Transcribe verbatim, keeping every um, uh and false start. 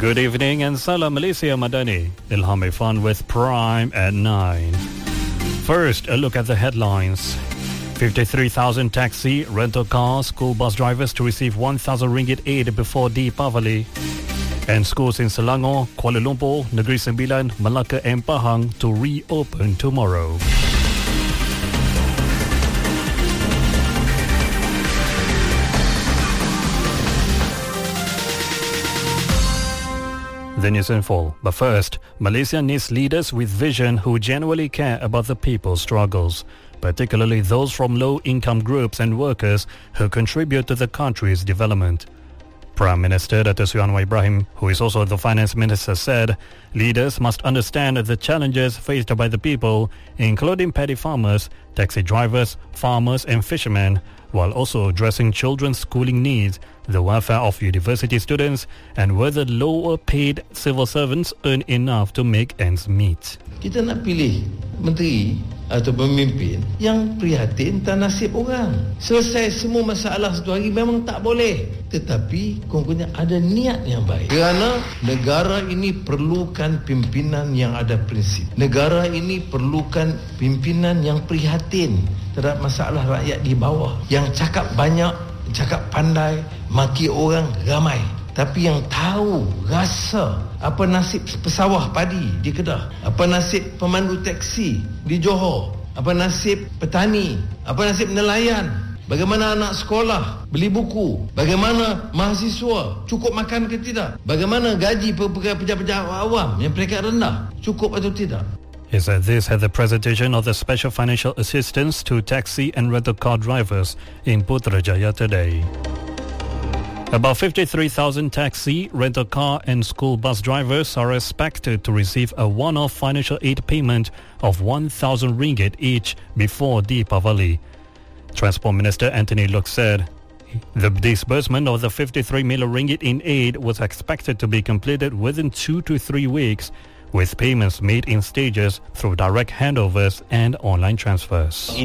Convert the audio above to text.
Good evening and Salam Malaysia Madani. Ilham Irfan with Prime at nine. First, a look at the headlines. fifty-three thousand taxi, rental car, school bus drivers to receive one thousand ringgit aid before Deepavali. And schools in Selangor, Kuala Lumpur, Negeri Sembilan, Malacca and Pahang to reopen tomorrow. The news in full. But first, Malaysia needs leaders with vision who genuinely care about the people's struggles, particularly those from low-income groups and workers who contribute to the country's development. Prime Minister Dato' Sri Anwar Ibrahim, who is also the Finance Minister, said leaders must understand the challenges faced by the people, including paddy farmers, taxi drivers, farmers and fishermen, while also addressing children's schooling needs, the welfare of university students, and whether lower-paid civil servants earn enough to make ends meet. Kita nak pilih menteri atau pemimpin yang prihatin dan nasib orang. Selesai semua masalah satu hari memang tak boleh. Tetapi kononnya ada niat yang baik. Kerana negara ini perlukan pimpinan yang ada prinsip. Negara ini perlukan pimpinan yang prihatin terhadap masalah rakyat di bawah. Yang cakap banyak, cakap pandai, maki orang ramai. Tapi yang tahu, rasa apa nasib pesawah padi di Kedah, apa nasib pemandu teksi di Johor, apa nasib petani, apa nasib nelayan, bagaimana anak sekolah beli buku, bagaimana mahasiswa cukup makan ke tidak, bagaimana gaji pejabat-pejabat awam yang peringkat rendah cukup atau tidak. He said this at the presentation of the special financial assistance to taxi and rental car drivers in Putrajaya today. About fifty-three thousand taxi, rental car and school bus drivers are expected to receive a one-off financial aid payment of one thousand ringgit each before Deepavali. Transport Minister Anthony Loke said the disbursement of the fifty-three million ringgit in aid was expected to be completed within two to three weeks, with payments made in stages through direct handovers and online transfers.